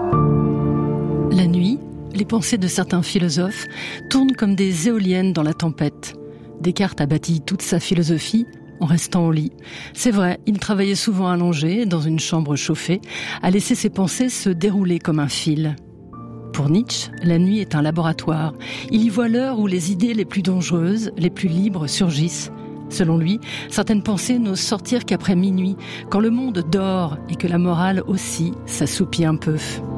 La nuit, les pensées de certains philosophes tournent comme des éoliennes dans la tempête. Descartes a bâti toute sa philosophie en restant au lit. C'est vrai, il travaillait souvent allongé, dans une chambre chauffée, à laisser ses pensées se dérouler comme un fil. Pour Nietzsche, la nuit est un laboratoire. Il y voit l'heure où les idées les plus dangereuses, les plus libres surgissent. Selon lui, certaines pensées n'osent sortir qu'après minuit, quand le monde dort et que la morale aussi s'assoupit un peu.